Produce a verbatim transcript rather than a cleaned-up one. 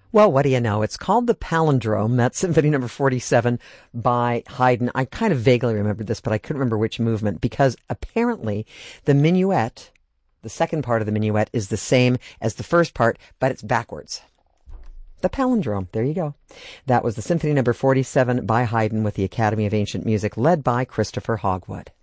Well, what do you know? It's called the Palindrome. That's Symphony Number forty-seven by Haydn. I kind of vaguely remembered this, but I couldn't remember which movement because apparently the minuet, the second part of the minuet, is the same as the first part, but it's backwards. The Palindrome. There you go. That was the Symphony Number forty-seven by Haydn with the Academy of Ancient Music, led by Christopher Hogwood.